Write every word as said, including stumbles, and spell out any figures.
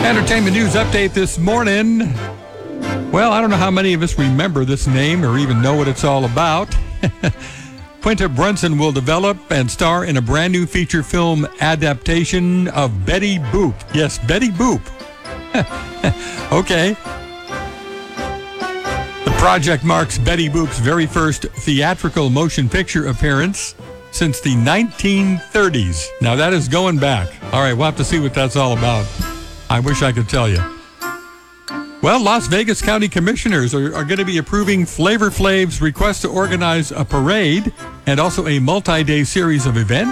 Entertainment news update this morning. Well, I don't know how many of us remember this name or even know what it's all about. Quinta Brunson will develop and star in a brand new feature film adaptation of Betty Boop. Yes, Betty Boop. Okay. The project marks Betty Boop's very first theatrical motion picture appearance since the nineteen thirties. Now, that is going back. All right, we'll have to see what that's all about. I wish I could tell you. Well, Las Vegas County Commissioners are, are going to be approving Flavor Flav's request to organize a parade and also a multi-day series of events.